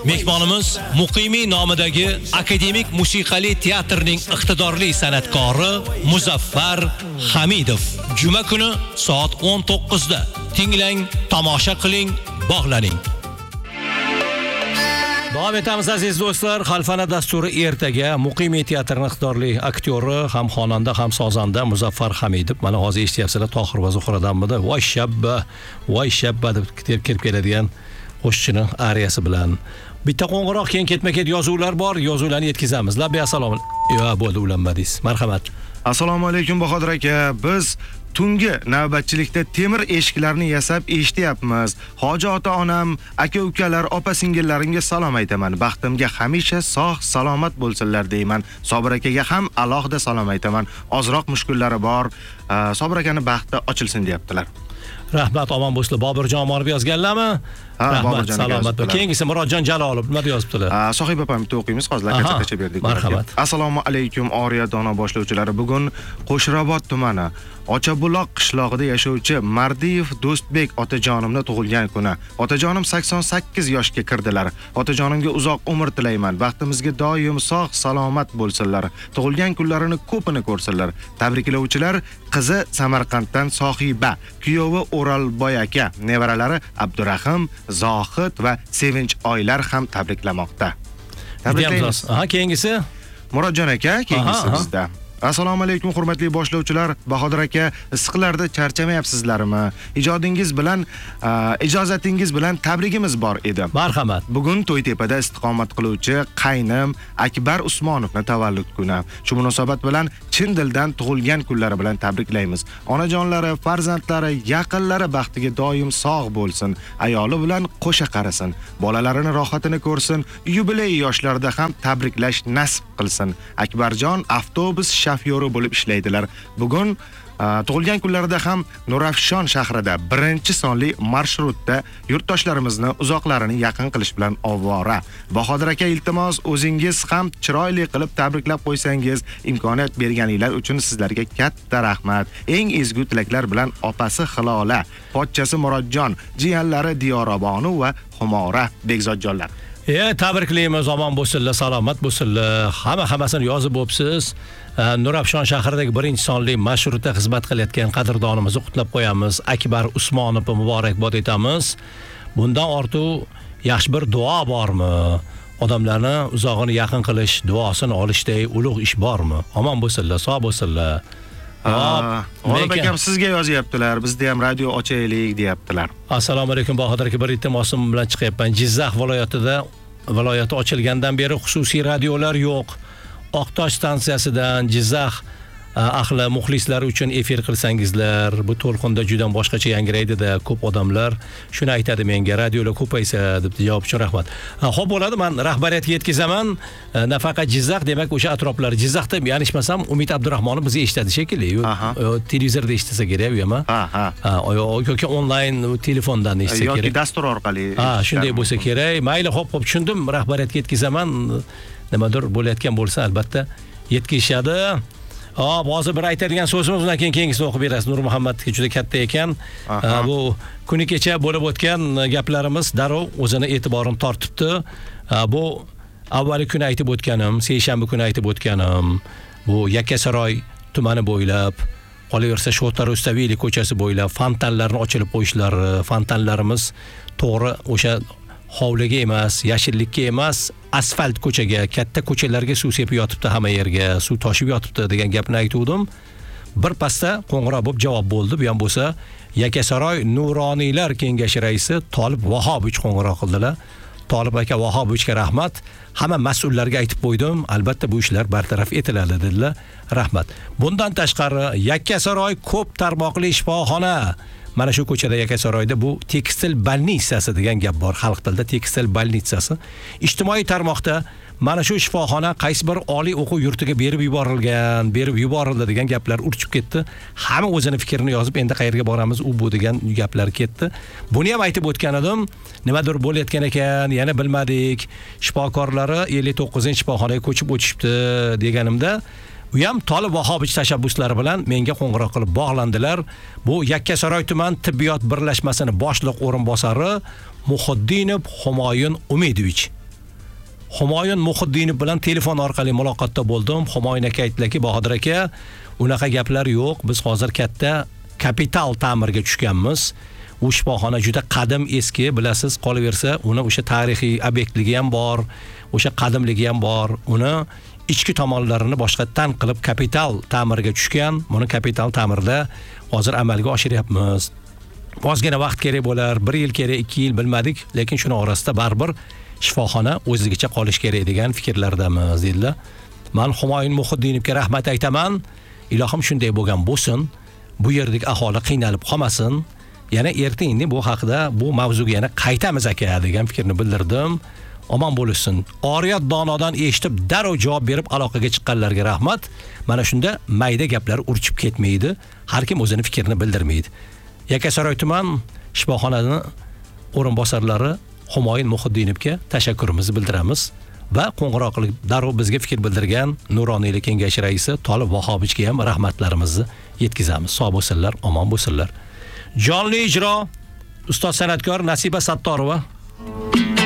Mehmonimiz Muqimiy nomidagi akademik musiqali teatrning iqtidorli san'atkori Muzaffar Hamidov. Juma kuni soat 19 da tinglang, tomosha qiling, bog'laning. Davom etamiz aziz do'stlar. Xalfana dasturi ertaga Muqimiy teatrining iqtidorli aktyori, ham xonanda, ham sozanda Muzaffar Hamidov. Mana hozir eshityapsizlar, Tohir va Zuhradanmidi? Voy shabba deb kirib keladigan qo'shiqchining ariyasi bilan. Bitta qo'ng'iroq, keyin ketma-ket yozuvlar bor, yozuvlarni yetkazamiz. Labbi assalom. Yo, bo'ldi, ulanmadingiz. Marhamat. Assalomu alaykum Bahodir aka. Biz tungi navbatchilikda temir eshiklarni yasab eshityapmiz. Hoji ota-onam, aka-ukalar, opa-singillarimga salom aytaman. Baxtimga hamisha sog' salomat bo'lsinlar deyman. Sobir akaga ham alohida salom aytaman. Ozroq mushkullari bor. Sobir akani baxti ochilsin deyaptilar. Rahmat, omon bo'lsin. Bobirjon Omonov yozganlarmi? Rahmat, salomat bo'ling. Keyingisi Murodjon Jalolov nima yozibdilar? Sohib opam bitta o'qiymiz, hozir qacha berdik. Marhamat. Assalomu alaykum Oriya dono boshlovchilari. Bugun Qo'shrobod tumani Ochabuloq qishlog'ida yashovchi Mardiyev Do'stbek otajonimning tug'ilgan kuni. Otajonim 88 yoshga kirdilar. Otajonimga uzoq umr tilayman. Baxtimizga doim sog' salomat bo'lsinlar. Tug'ilgan kunlarini ko'pini ko'rsinlar. Tabriklovchilar qizi Samarqanddan Sohiba, kuyovi O'ralboy aka, nevaralari Abdurahim, Zohid va Sevinch oylar ham tabriklamoqda. Tabriklaymiz. Keyingisi Murodjon aka, keyingisi bizda. Assalomu alaykum hurmatli boshlovchilar. Bahodir aka, issiqlarda charchamayapsizlarmi? Ijozatingiz bilan tabrigimiz bor edi. Marhamat. Bugun To'ytepada istiqomat qiluvchi qaynim Akbar Usmonovning tavallud kuni. Shu munosabat bilan chin dildan tug'ilgan kunlari bilan tabriklaymiz. Onajonlari, farzandlari, yaqinlari baxtiga doim sog' bo'lsin. Ayoli bilan qo'sha qarasin. Bolalarini rohatini ko'rsin. Yubiley yoshlarida ham tabriklash nasib qilsin. Akbarjon avtobus shofyori bo'lib ishlaydilar. Bugun tug'ilgan kunlarida ham Nurafshon shahrida 1-sonli marshrutda yurtdoshlarimizni uzoqlarini yaqin qilish bilan ovora. Bahodir aka, iltimos o'zingiz ham chiroyli qilib tabriklab qo'ysangiz, imkoniyat berganinglar uchun sizlarga katta rahmat. Eng ezgu tilaklar bilan opasi Hilola, pochchasi Murodjon, jiyanlari Diyorobonu va Xumora Begzodjonlar. Tabriklaymiz, omon bo'lsinlar, salomat bo'lsinlar. Hammasini yozib bo'psiz. Nurafshon shahridagi 1-sonli marshrutda xizmat qilayotgan qadrdonimizni qutlab qo'yamiz. Akbar Usmonovga muborakbod etamiz. Bundan ortiq yaxshi bir duo bormi? Odamlarni uzog'ini yaqin qilish, duosini olishdek ulug' ish bormi? Omon bo'lsinlar, sog' bo'lsinlar. G'olib akam sizga yozyaptilar. Bizda ham radio ochaylik deyaptilar. Assalomu alaykum Bahodir aka, bir iltimosim bilan chiqyapman. Jizzax viloyati ochilgandan beri xususiy radiolar yo'q. Oqtosh stansiyasidan Jizzax ahli muxlislari uchun efir qilsangizlar, bu to'lqinda juda boshqacha yangraydi-da, ko'p odamlar shuni aytadi menga, radiolar ko'paysa deb javob uchun rahmat. Xo'p, bo'ladi, men rahbariyatga yetkazaman. Nafaqat Jizzax, demak o'sha atroflar. Jizzaxda yanglishmasam Umid Abdurahmonov bizni eshitadi shekilli. Televizorda eshitsa kerak u ham. Yoki onlayn telefondan eshitsa kerak. Yoki dastur orqali. Shunday bo'lsa kerak. Mayli, xo'p, tushundim. Rahbariyatga yetkazaman. Nimadir bo'layotgan bo'lsa, albatta yetkazishadi. Hozir bir aytadigan so'zimiz, undan keyin kengisini o'qib berasiz. Nur Muhammadga juda katta ekan. Bu kuni kecha bo'lib o'tgan gaplarimiz darrov o'zini e'tiborini tortibdi. Bu avvalgi kuni aytib o'tganim, seshanba kuni aytib o'tganim, bu Yakkasaroy tumani bo'ylab, qolaversa Shota Rustaveli ko'chasi bo'ylab fontanlarni ochilib qo'yishlari, fontanlarimiz to'g'ri o'sha hovliga emas, yashillikka emas, asfalt ko'chaga, katta ko'chalarga suv sepib yotibdi, hamma yerga suv toshib yotibdi degan gapni aytuvdim. Bir pasda qo'ng'iroq bo'lib javob bo'ldi. Bu ham bo'lsa Yakkasaroy Nuroniylar kengashi raisi Tolib Vahobovich qo'ng'iroq qildilar. Tolib aka, Vahobovichga rahmat. Hamma mas'ullarga aytib qo'ydim. Albatta bu ishlar bartaraf etiladi dedilar. Rahmat. Bundan tashqari Yakkasaroy ko'p tarmoqli shifoxona. Mana shu ko'chada Yakkasaroyda bu tekstil bolnitsasi degan gap bor. Xalq tilida tekstil bolnitsasi. Ijtimoiy tarmoqda mana shu shifoxona qaysi bir oliy o'quv yurtiga berib yuborildi degan gaplar urchib ketdi. Hamma o'zining fikrini yozib, endi qayerga boramiz u bu degan gaplar ketdi. Buni ham aytib o'tgan edim. Nimadir bo'layotgan ekan, yana bilmadik. Shifokorlari 59-shifoxonaga ko'chib o'tishibdi deganimda, u ham Tolib Vahobovich tashabbuslari bilan menga qo'ng'iroq qilib bog'landilar. Bu Yakkasaroy tuman tibbiyot birlashmasining boshliq o'rinbosari Muhiddinov Humoyun Umidovich. Humoyun Muhiddinov bilan telefon orqali muloqotda bo'ldim. Humoyun aka aytdilarki, Bahodir aka, unaqa gaplar yo'q. Biz hozir katta kapital ta'mirga tushganmiz. U shifoxona juda qadim, eski, bilasiz, qolaversa, uni o'sha tarixiy obyektligi ham bor, o'sha qadimligi ham bor. Uni ichki tomonlarini boshqatdan qilib kapital ta'mirga tushgan. Buni kapital ta'mirda hozir amalga oshiryapmiz. Ozgina vaqt kerak bo'lar, 1 yil kerak, 2 yil bilmadik, lekin shuni orasida baribir shifoxona o'zigacha qolish kerak degan fikrlardamiz dedilar. Men Humoyun Muhiddinovga rahmat aytaman. Ilohim shunday bo'lgan bo'lsin. Bu yerdagi aholi qiynalib qolmasin. Yana erta-indin bu haqida, bu mavzuga yana qaytamiz aka degan fikrni bildirdim. Omon bo'lsin. Oriyat donodan eshitib darrov javob berib aloqaga chiqqanlarga rahmat. Mana shunda mayda gaplar urchib ketmaydi. Har kim o'zining fikrini bildirmaydi. Yakkasaroy tuman shifoxonasining o'rinbosarlari Humoyun Muhiddinovga tashakkurimizni bildiramiz va qo'ng'iroq qilib darrov bizga fikr bildirgan Nuroniylik kengashi raisi Tolib Vahobichga ham rahmatlarimizni yetkazamiz. Sog' bo'lsinlar, omon bo'lsinlar. Jonli ijro ustoz san'atkor Nasiba Sattorova